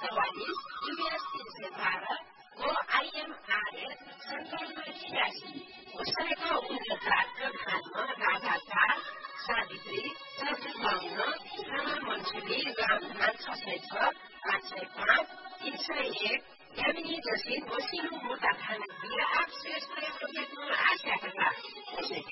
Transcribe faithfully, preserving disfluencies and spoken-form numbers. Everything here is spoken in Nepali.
चौवालीस यूएस तीन सय बाह्र ओ आइएमआरएस सन्ताउन्न छियासी पुस्तकको उन्नताको भागमा राधा चार सावित्री सत्र बाहुन श्यामा मन्सुली रामधान छ सय छ पाँच सय पाँच तीन सय एक यामिनी जोशी मसिनो मोटा खाने आठ श्रेष्ठ आशा कथा